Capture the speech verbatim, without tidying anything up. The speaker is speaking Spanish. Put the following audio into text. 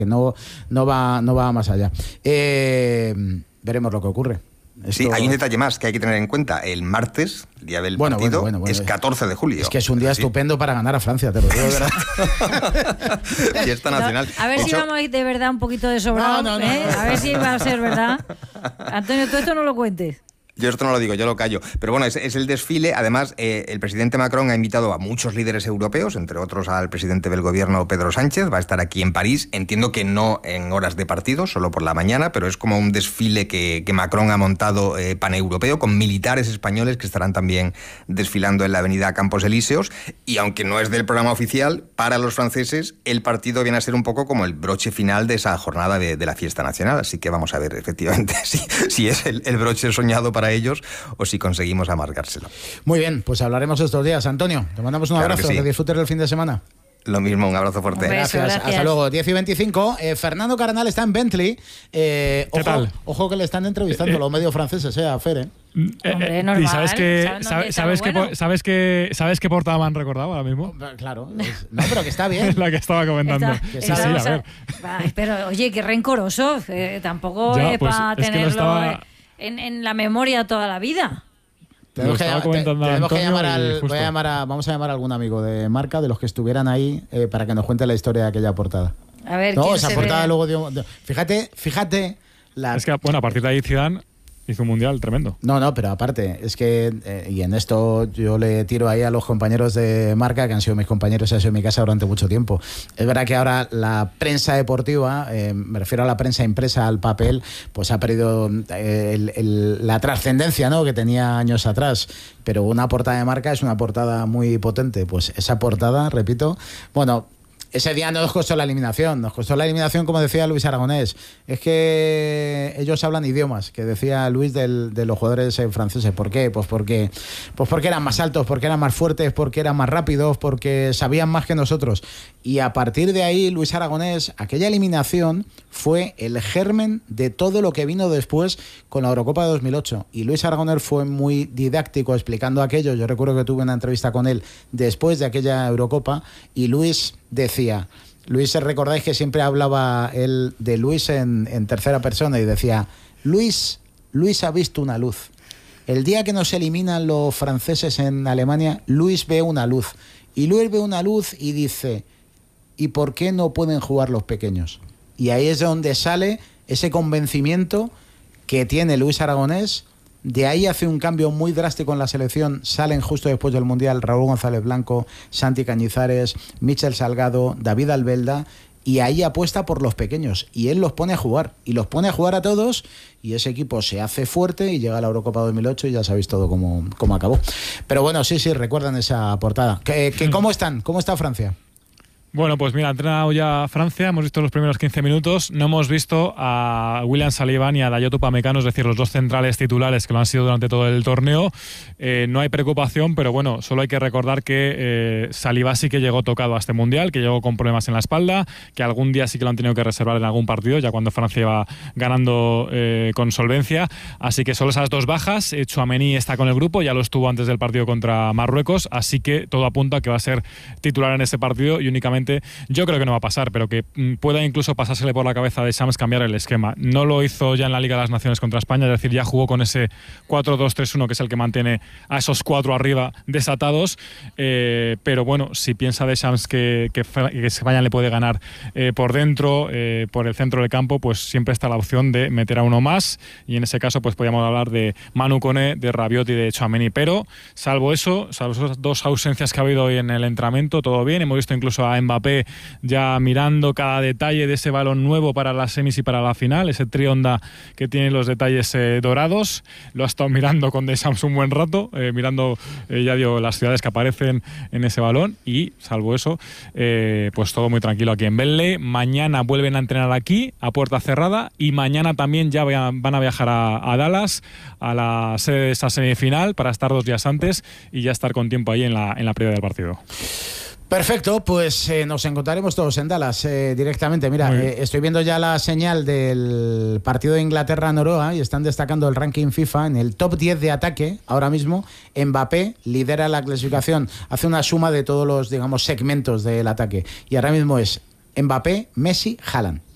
que no, no, va, no va más allá. Eh, veremos lo que ocurre. Esto... Sí, hay un detalle más que hay que tener en cuenta. El martes, el día del bueno, partido, bueno, bueno, bueno, es catorce de julio. Es que es un día sí. estupendo para ganar a Francia, te lo digo de verdad. Fiesta nacional. No, a ver de si hecho... vamos a ir de verdad un poquito de sobrado. No, no, no, ¿eh? no. A ver si va a ser verdad. Antonio, tú esto no lo cuentes. Yo esto no lo digo, yo lo callo. Pero bueno, es, es el desfile. Además, eh, el presidente Macron ha invitado a muchos líderes europeos, entre otros al presidente del gobierno, Pedro Sánchez. Va a estar aquí en París. Entiendo que no en horas de partido, solo por la mañana, pero es como un desfile que, que Macron ha montado eh, paneuropeo, con militares españoles que estarán también desfilando en la avenida Campos Elíseos. Y aunque no es del programa oficial, para los franceses el partido viene a ser un poco como el broche final de esa jornada de, de la fiesta nacional. Así que vamos a ver efectivamente si, si es el, el broche soñado para ellos o si conseguimos amargárselo. Muy bien, pues hablaremos estos días. Antonio, te mandamos un Claro abrazo, que, sí. que disfrutes del fin de semana. Lo mismo, un abrazo fuerte. Un beso, Gracias. gracias. Hasta luego. diez y veinticinco. Eh, Fernando Carnal está en Bentley. Eh, ¿Qué ojo, tal? Ojo que le están entrevistando Eh, eh, los medios franceses, eh, a Fer, ¿eh? Eh, Hombre, eh, normal. y sabes que ¿Saben dónde sabes, está sabes lo que bueno? sabes que sabes qué portada me han recordado ahora mismo. Claro. Es, no, pero que está bien. Es la que estaba comentando. Está- Que sí, está- sí, a o sea, ver. va, pero oye, qué rencoroso. eh, tampoco Ya, es pues, para es que lo tenerlo estaba- eh, en, en la memoria toda la vida. Tenemos Lo que, estaba llam- comentando te- tenemos que Antonio llamar y al, justo. voy a llamar a, vamos a llamar a algún amigo de Marca, de los que estuvieran ahí, eh, para que nos cuente la historia de aquella portada. A ver, No, ¿quién esa se portada ve? luego dio, dio- Fíjate, fíjate. La, Es que bueno, a partir de ahí Zidane hizo un mundial tremendo. No, no, pero aparte, es que, eh, y en esto yo le tiro ahí a los compañeros de Marca, que han sido mis compañeros, han sido mi casa durante mucho tiempo. Es verdad que ahora la prensa deportiva, eh, me refiero a la prensa impresa, al papel, pues ha perdido eh, el, el, la trascendencia, ¿no?, que tenía años atrás. Pero una portada de Marca es una portada muy potente. Pues esa portada, repito, bueno... Ese día no nos costó la eliminación, nos costó la eliminación, como decía Luis Aragonés. Es que ellos hablan idiomas, que decía Luis del, de los jugadores eh, franceses. ¿Por qué? Pues porque, pues porque eran más altos, porque eran más fuertes, porque eran más rápidos, porque sabían más que nosotros. Y a partir de ahí, Luis Aragonés, aquella eliminación fue el germen de todo lo que vino después con la Eurocopa de dos mil ocho. Y Luis Aragonés fue muy didáctico explicando aquello. Yo recuerdo que tuve una entrevista con él después de aquella Eurocopa y Luis decía... Luis, recordáis que siempre hablaba él de Luis en, en tercera persona y decía, Luis, Luis ha visto una luz. El día que nos eliminan los franceses en Alemania, Luis ve una luz. Y Luis ve una luz y dice, ¿y por qué no pueden jugar los pequeños? Y ahí es donde sale ese convencimiento que tiene Luis Aragonés. De ahí hace un cambio muy drástico en la selección. Salen justo después del Mundial Raúl González Blanco, Santi Cañizares, Michel Salgado, David Albelda, y ahí apuesta por los pequeños y él los pone a jugar y los pone a jugar a todos y ese equipo se hace fuerte y llega a la Eurocopa dos mil ocho y ya sabéis todo cómo, cómo acabó. Pero bueno, sí, sí, recuerdan esa portada. ¿Que, que ¿Cómo están? ¿Cómo está Francia? Bueno, pues mira, ha entrenado ya Francia, hemos visto los primeros quince minutos, no hemos visto a William Saliba ni a Dayot Upamecano, es decir, los dos centrales titulares que lo han sido durante todo el torneo. Eh, no hay preocupación, pero bueno, solo hay que recordar que eh, Saliba sí que llegó tocado a este Mundial, que llegó con problemas en la espalda, que algún día sí que lo han tenido que reservar en algún partido, ya cuando Francia iba ganando eh, con solvencia. Así que solo esas dos bajas. eh, Tchouaméni está con el grupo, ya lo estuvo antes del partido contra Marruecos, así que todo apunta a que va a ser titular en ese partido y únicamente yo creo que no va a pasar, pero que pueda incluso pasársele por la cabeza a Deschamps cambiar el esquema. No lo hizo ya en la Liga de las Naciones contra España, es decir, ya jugó con ese cuatro dos tres uno, que es el que mantiene a esos cuatro arriba desatados, eh, pero bueno, si piensa Deschamps que, que, que España le puede ganar eh, por dentro, eh, por el centro del campo, pues siempre está la opción de meter a uno más, y en ese caso pues podríamos hablar de Manu Koné, de Rabiot y de Tchouaméni, pero salvo eso, salvo esas dos ausencias que ha habido hoy en el entrenamiento, todo bien. Hemos visto incluso a Mbappé ya mirando cada detalle de ese balón nuevo para las semis y para la final, ese trionda que tiene los detalles eh, dorados. Lo ha estado mirando con Deschamps un buen rato, eh, mirando, eh, ya digo, las ciudades que aparecen en ese balón, y salvo eso, eh, pues todo muy tranquilo aquí en Bentley. Mañana vuelven a entrenar aquí, a puerta cerrada, y mañana también ya van a viajar a, a Dallas, a la sede de esa semifinal, para estar dos días antes y ya estar con tiempo ahí en la, en la previa del partido. Perfecto, pues eh, nos encontraremos todos en Dallas eh, directamente. Mira, eh, estoy viendo ya la señal del partido de Inglaterra-Noruega y están destacando el ranking FIFA en el top diez de ataque. Ahora mismo Mbappé lidera la clasificación, hace una suma de todos los, digamos, segmentos del ataque, y ahora mismo es Mbappé, Messi, Haaland.